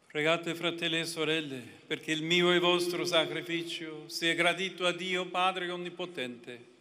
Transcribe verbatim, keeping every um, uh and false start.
Pregate, fratelli e sorelle, perché il mio e vostro sacrificio sia gradito a Dio Padre Onnipotente.